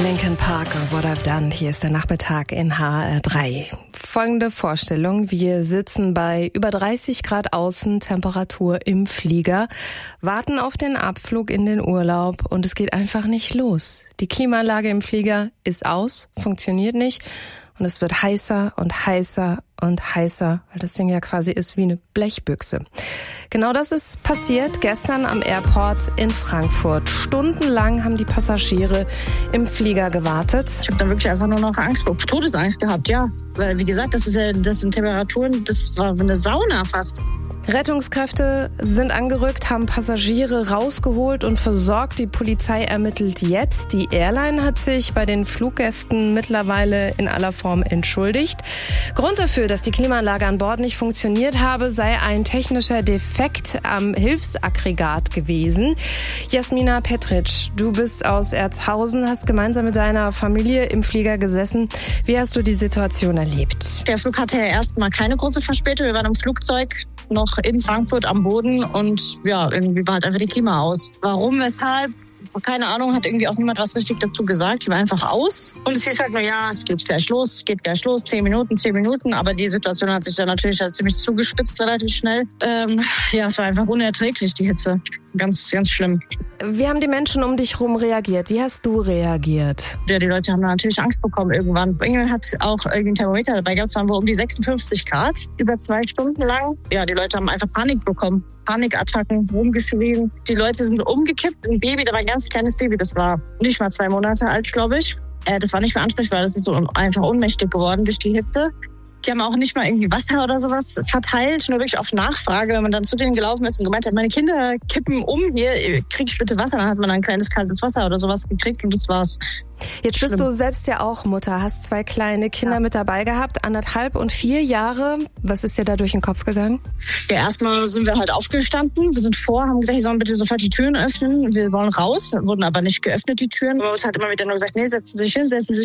Linkin Park, What I've Done. Hier ist der Nachmittag in HR3. Folgende Vorstellung. Wir sitzen bei über 30 Grad Außentemperatur im Flieger, warten auf den Abflug in den Urlaub und es geht einfach nicht los. Die Klimaanlage im Flieger ist aus, funktioniert nicht und es wird heißer und heißer und heißer, weil das Ding ja quasi ist wie eine Blechbüchse. Genau das ist passiert gestern am Airport in Frankfurt. Stundenlang haben die Passagiere im Flieger gewartet. Ich habe dann wirklich einfach nur noch Angst, Todesangst gehabt, ja. Weil, wie gesagt, das sind Temperaturen, das war eine Sauna fast. Rettungskräfte sind angerückt, haben Passagiere rausgeholt und versorgt. Die Polizei ermittelt jetzt. Die Airline hat sich bei den Fluggästen mittlerweile in aller Form entschuldigt. Grund dafür, dass die Klimaanlage an Bord nicht funktioniert habe, sei ein technischer Defekt am Hilfsaggregat gewesen. Jasmina Petric, du bist aus Erzhausen, hast gemeinsam mit deiner Familie im Flieger gesessen. Wie hast du die Situation erlebt? Der Flug hatte ja erstmal keine große Verspätung. Wir waren im Flugzeug noch in Frankfurt am Boden und ja, irgendwie war halt einfach die Klima aus. Warum, weshalb? Keine Ahnung, hat irgendwie auch niemand was richtig dazu gesagt. Die war einfach aus. Und es hieß halt nur, ja, es geht gleich los, 10 Minuten. Aber die Situation hat sich dann natürlich ziemlich zugespitzt, relativ schnell. Ja, es war einfach unerträglich, die Hitze. Ganz, ganz schlimm. Wie haben die Menschen um dich rum reagiert? Wie hast du reagiert? Ja, die Leute haben natürlich Angst bekommen irgendwann. Irgendwann hat auch ein Thermometer dabei gehabt. Es waren wohl um die 56 Grad, über 2 Stunden lang. Ja, die Leute haben einfach Panik bekommen. Panikattacken, rumgeschrien. Die Leute sind umgekippt. Ein Baby, da war ein ganz kleines Baby. Das war nicht mal 2 Monate alt, glaube ich. Das war nicht mehr ansprechbar. Das ist so einfach ohnmächtig geworden durch die Hitze. Die haben auch nicht mal irgendwie Wasser oder sowas verteilt, nur wirklich auf Nachfrage. Wenn man dann zu denen gelaufen ist und gemeint hat, meine Kinder kippen um, hier, krieg ich bitte Wasser? Dann hat man ein kleines kaltes Wasser oder sowas gekriegt und das war's. Jetzt bist du selbst ja auch Mutter, hast 2 kleine Kinder mit dabei gehabt, 1,5 und 4 Jahre. Was ist dir da durch den Kopf gegangen? Ja, erstmal sind wir halt aufgestanden. Wir sind haben gesagt, die sollen bitte sofort die Türen öffnen. Wir wollen raus, wurden aber nicht geöffnet, die Türen. Man hat immer wieder nur gesagt, nee, setzen Sie sich hin.